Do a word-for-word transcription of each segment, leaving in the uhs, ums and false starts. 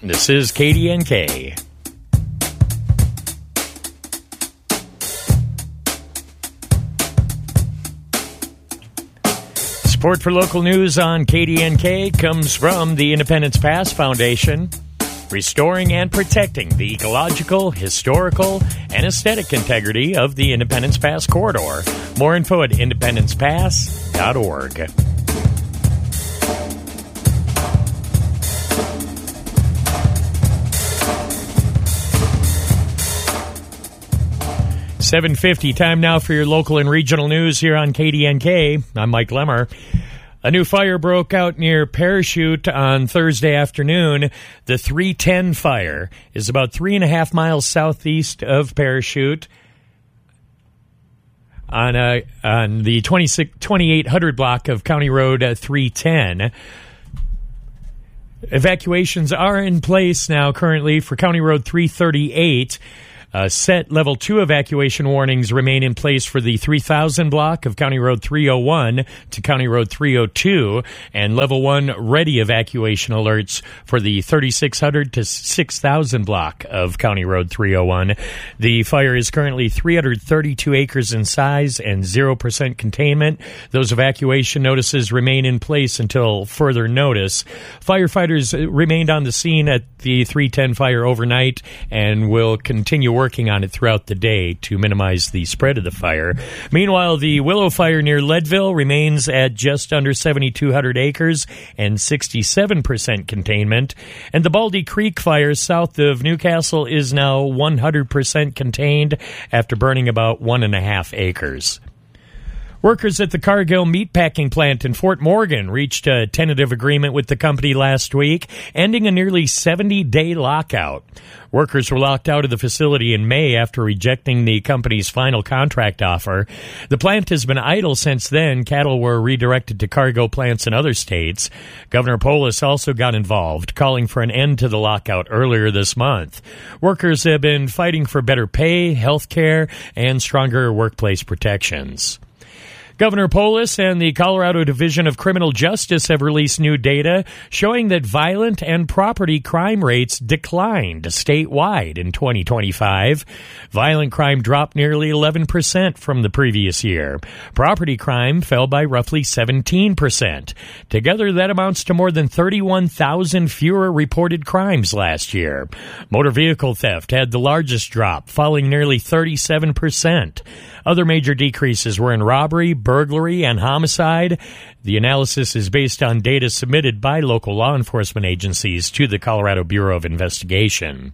This is K D N K. Support for local news on K D N K comes from the Independence Pass Foundation, restoring and protecting the ecological, historical, and aesthetic integrity of the Independence Pass corridor. More info at independence pass dot org. seven fifty, time now for your local and regional news here on K D N K. I'm Mike Lemmer. A new fire broke out near Parachute on Thursday afternoon. The three ten fire is about three and a half miles southeast of Parachute on, uh, on the twenty-eight hundred block of County Road uh, three ten. Evacuations are in place now currently for County Road three thirty-eight. Uh, set level two evacuation warnings remain in place for the three thousand block of County Road three oh one to County Road three oh two, and level one ready evacuation alerts for the thirty-six hundred to six thousand block of County Road three oh one. The fire is currently three hundred thirty-two acres in size and zero percent containment. Those evacuation notices remain in place until further notice. Firefighters remained on the scene at the three ten fire overnight and will continue working working on it throughout the day to minimize the spread of the fire. Meanwhile, the Willow Fire near Leadville remains at just under seventy-two hundred acres and sixty-seven percent containment. And the Baldy Creek Fire south of Newcastle is now one hundred percent contained after burning about one and a half acres. Workers at the Cargill meatpacking plant in Fort Morgan reached a tentative agreement with the company last week, ending a nearly seventy-day lockout. Workers were locked out of the facility in May after rejecting the company's final contract offer. The plant has been idle since then. Cattle were redirected to cargo plants in other states. Governor Polis also got involved, calling for an end to the lockout earlier this month. Workers have been fighting for better pay, health care, and stronger workplace protections. Governor Polis and the Colorado Division of Criminal Justice have released new data showing that violent and property crime rates declined statewide in twenty twenty-five. Violent crime dropped nearly eleven percent from the previous year. Property crime fell by roughly seventeen percent. Together, that amounts to more than thirty-one thousand fewer reported crimes last year. Motor vehicle theft had the largest drop, falling nearly thirty-seven percent. Other major decreases were in robbery, burglary, and homicide. The analysis is based on data submitted by local law enforcement agencies to the Colorado Bureau of Investigation.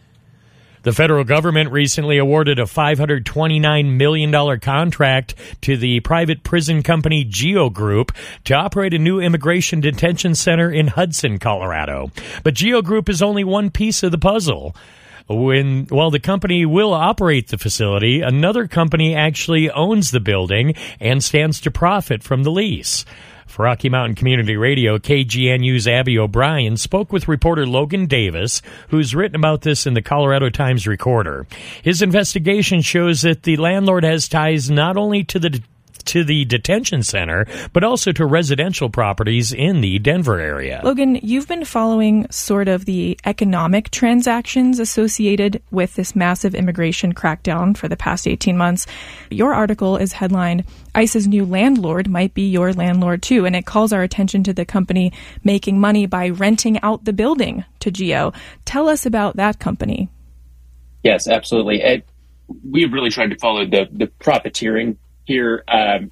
The federal government recently awarded a five hundred twenty-nine million dollars contract to the private prison company Geo Group to operate a new immigration detention center in Hudson, Colorado. But Geo Group is only one piece of the puzzle. When, while the company will operate the facility, another company actually owns the building and stands to profit from the lease. For Rocky Mountain Community Radio, K G N U's Abby O'Brien spoke with reporter Logan Davis, who's written about this in the Colorado Times-Recorder. His investigation shows that the landlord has ties not only to the to the detention center, but also to residential properties in the Denver area. Logan, you've been following sort of the economic transactions associated with this massive immigration crackdown for the past eighteen months. Your article is headlined, ICE's new landlord might be your landlord too, and it calls our attention to the company making money by renting out the building to Geo. Tell us about that company. Yes, absolutely. It, we've really tried to follow the, the profiteering here. Um,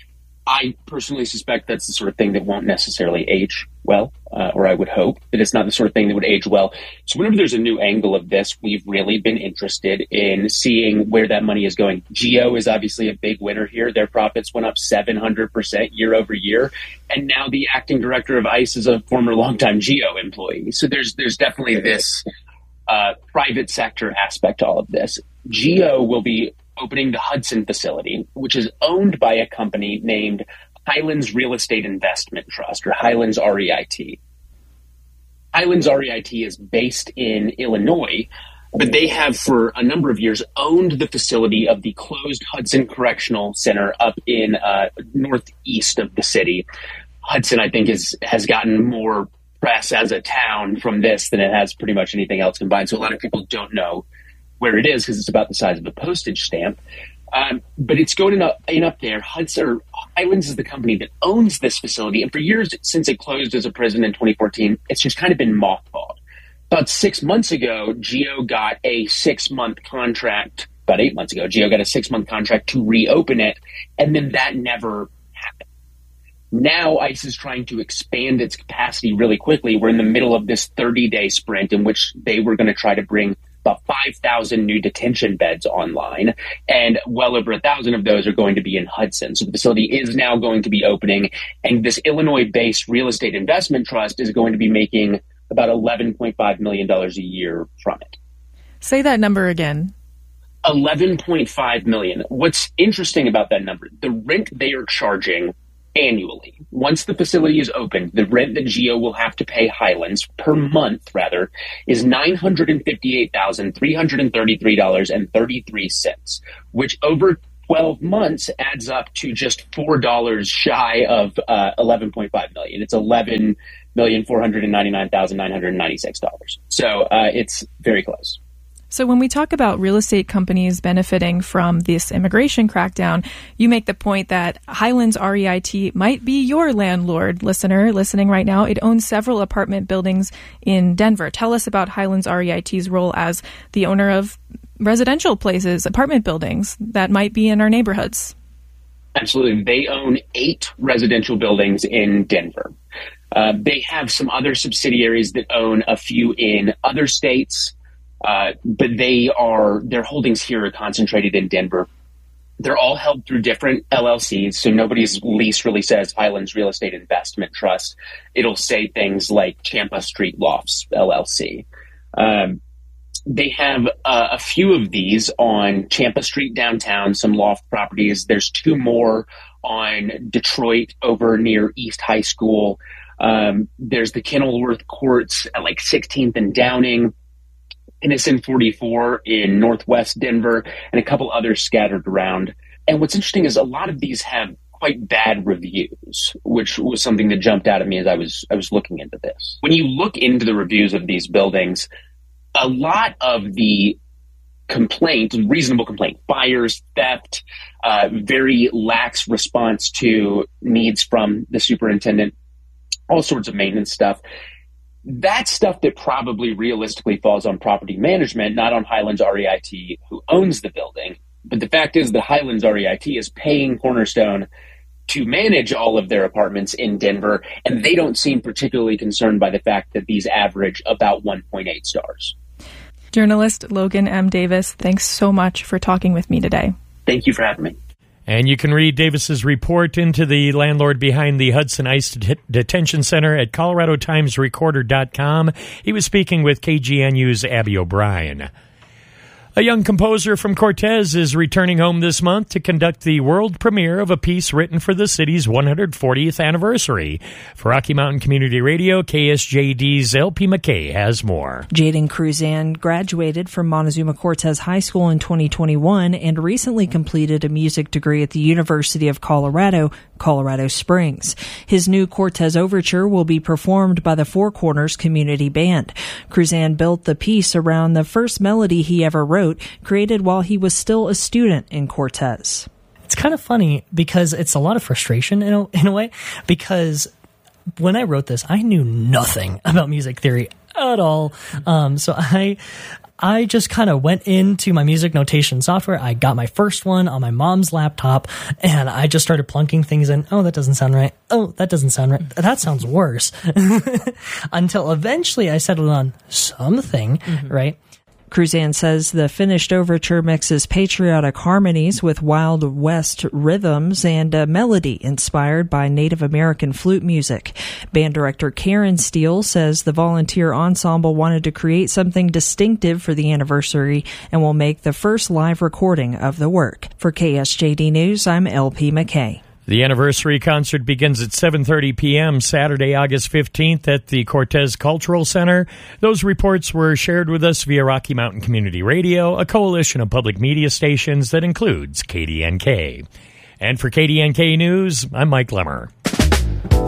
I personally suspect that's the sort of thing that won't necessarily age well, uh, or I would hope that it's not the sort of thing that would age well. So whenever there's a new angle of this, we've really been interested in seeing where that money is going. Geo is obviously a big winner here. Their profits went up seven hundred percent year over year. And now the acting director of ICE is a former longtime Geo employee. So there's, there's definitely this uh, private sector aspect to all of this. Geo will be opening the Hudson facility, which is owned by a company named Highlands Real Estate Investment Trust, or Highlands R E I T. Highlands R E I T is based in Illinois, but they have for a number of years owned the facility of the closed Hudson Correctional Center up in uh, northeast of the city. Hudson, I think, is has gotten more press as a town from this than it has pretty much anything else combined. So a lot of people don't know where it is because it's about the size of a postage stamp. Um, but it's going up, in up there. Hudson or Highlands is the company that owns this facility. And for years, since it closed as a prison in twenty fourteen, it's just kind of been mothballed. About six months ago, GEO got a six-month contract. About eight months ago, GEO got a six-month contract to reopen it. And then that never happened. Now ICE is trying to expand its capacity really quickly. We're in the middle of this thirty-day sprint in which they were going to try to bring about five thousand new detention beds online, and well over one thousand of those are going to be in Hudson. So the facility is now going to be opening, and this Illinois-based real estate investment trust is going to be making about eleven point five million dollars a year from it. Say that number again. eleven point five million dollars. What's interesting about that number, the rent they are charging annually, once the facility is opened, the rent that GEO will have to pay Highlands per month, rather, is nine hundred fifty-eight thousand three hundred thirty-three dollars and thirty-three cents, which over twelve months adds up to just four dollars shy of uh, eleven point five million dollars. It's eleven million four hundred ninety-nine thousand nine hundred ninety-six dollars. So uh, it's very close. So when we talk about real estate companies benefiting from this immigration crackdown, you make the point that Highlands R E I T might be your landlord, listener, listening right now. It owns several apartment buildings in Denver. Tell us about Highlands R E I T's role as the owner of residential places, apartment buildings that might be in our neighborhoods. Absolutely. They own eight residential buildings in Denver. Uh, they have some other subsidiaries that own a few in other states. Uh, but they are, their holdings here are concentrated in Denver. They're all held through different L L Cs, so nobody's lease really says Highlands Real Estate Investment Trust. It'll say things like Champa Street Lofts, L L C. Um, they have uh, a few of these on Champa Street downtown, some loft properties. There's two more on Detroit over near East High School. Um, there's the Kenilworth Courts at like sixteenth and Downing. Innocent forty-four in Northwest Denver, and a couple others scattered around. And what's interesting is a lot of these have quite bad reviews, which was something that jumped out at me as I was I was looking into this. When you look into the reviews of these buildings, a lot of the complaint, reasonable complaint, fires, theft, uh, very lax response to needs from the superintendent, all sorts of maintenance stuff. That's stuff that probably realistically falls on property management, not on Highlands R E I T, who owns the building. But the fact is that Highlands R E I T is paying Cornerstone to manage all of their apartments in Denver, and they don't seem particularly concerned by the fact that these average about one point eight stars. Journalist Logan M. Davis, thanks so much for talking with me today. Thank you for having me. And you can read Davis's report into the landlord behind the Hudson ICE Det- Detention Center at colorado times recorder dot com. He was speaking with K G N U's Abby O'Brien. A young composer from Cortez is returning home this month to conduct the world premiere of a piece written for the city's one hundred fortieth anniversary. For Rocky Mountain Community Radio, K S J D's L P McKay has more. Jaden Cruzan graduated from Montezuma Cortez High School in twenty twenty-one and recently completed a music degree at the University of Colorado, Colorado Springs. His new Cortez Overture will be performed by the Four Corners Community Band. Cruzan built the piece around the first melody he ever wrote, created while he was still a student in Cortez. It's kind of funny because it's a lot of frustration in a, in a way, because when I wrote this, I knew nothing about music theory at all. Um, so I... I just kind of went into my music notation software. I got my first one on my mom's laptop, and I just started plunking things in. Oh, that doesn't sound right. Oh, that doesn't sound right. That sounds worse. Until eventually I settled on something, mm-hmm. right? Cruzan says the finished overture mixes patriotic harmonies with Wild West rhythms and a melody inspired by Native American flute music. Band director Karen Steele says the volunteer ensemble wanted to create something distinctive for the anniversary and will make the first live recording of the work. For K S J D News, I'm L P McKay. The anniversary concert begins at seven thirty p.m. Saturday, August fifteenth at the Cortez Cultural Center. Those reports were shared with us via Rocky Mountain Community Radio, a coalition of public media stations that includes K D N K. And for K D N K News, I'm Mike Lemmer.